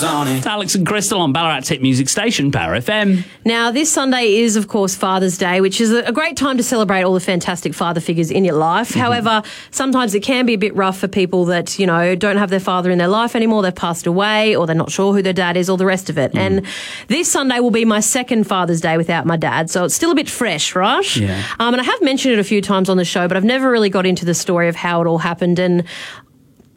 on it. It's Alex and Crystal on Ballarat's hit music station, Power FM. Now, this Sunday is, of course, Father's Day, which is a great time to celebrate all the fantastic father figures in your life. Mm-hmm. However, sometimes it can be a bit rough for people that, you know, don't have their father in their life anymore. They've passed away, or they're not sure who their dad is, or the rest of it. And this Sunday will be my second Father's Day without my dad, so it's still a bit fresh, right? Yeah. And I have mentioned it a few times on the show, but I've never really got into the story of how it all happened. And